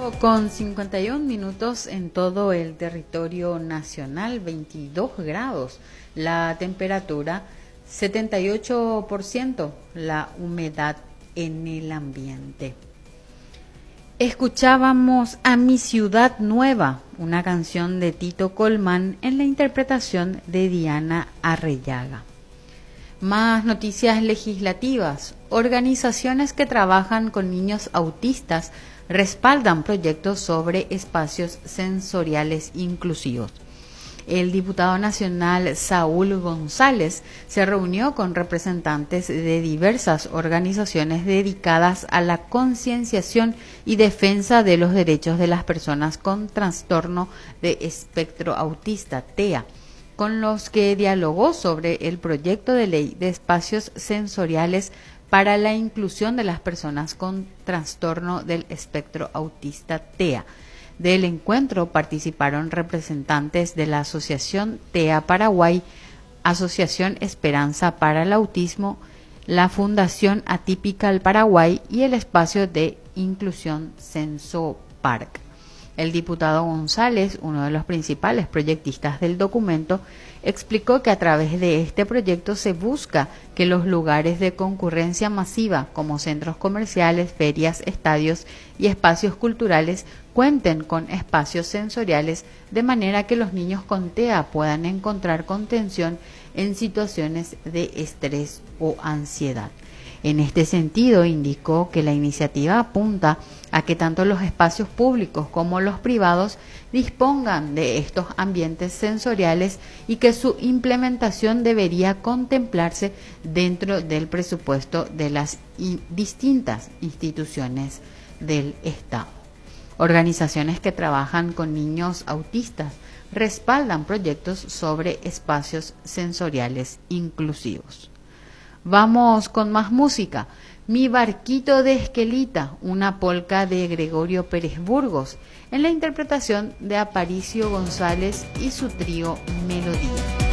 Con 51 minutos en todo el territorio nacional, 22 grados, la temperatura 78%, la humedad en el ambiente. Escuchábamos a Mi Ciudad Nueva, una canción de Tito Colmán en la interpretación de Diana Arrellaga. Más noticias legislativas. Organizaciones que trabajan con niños autistas respaldan proyectos sobre espacios sensoriales inclusivos. El diputado nacional Saúl González se reunió con representantes de diversas organizaciones dedicadas a la concienciación y defensa de los derechos de las personas con trastorno de espectro autista, TEA, con los que dialogó sobre el proyecto de ley de espacios sensoriales para la inclusión de las personas con trastorno del espectro autista, TEA. Del encuentro participaron representantes de la Asociación TEA Paraguay, Asociación Esperanza para el Autismo, la Fundación Atypical Paraguay y el espacio de inclusión Sensopark. El diputado González, uno de los principales proyectistas del documento, explicó que a través de este proyecto se busca que los lugares de concurrencia masiva, como centros comerciales, ferias, estadios y espacios culturales, cuenten con espacios sensoriales de manera que los niños con TEA puedan encontrar contención en situaciones de estrés o ansiedad. En este sentido, indicó que la iniciativa apunta a que tanto los espacios públicos como los privados dispongan de estos ambientes sensoriales y que su implementación debería contemplarse dentro del presupuesto de las distintas instituciones del Estado. Organizaciones que trabajan con niños autistas respaldan proyectos sobre espacios sensoriales inclusivos. Vamos con más música. Mi barquito de Esquelita, una polca de Gregorio Pérez Burgos, en la interpretación de Aparicio González y su trío Melodía.